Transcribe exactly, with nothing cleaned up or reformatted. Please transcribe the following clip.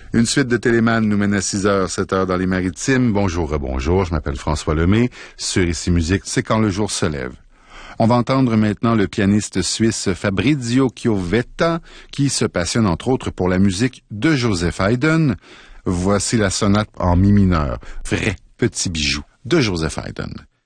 Une suite de Téléman nous mène à six heures, sept heures dans les Maritimes. Bonjour, bonjour, je m'appelle François Lemay. Sur Ici Musique, c'est quand le jour se lève. On va entendre maintenant le pianiste suisse Fabrizio Chiovetta, qui se passionne entre autres pour la musique de Joseph Haydn. Voici la sonate en mi mineur, vrai petit bijou de Joseph Haydn.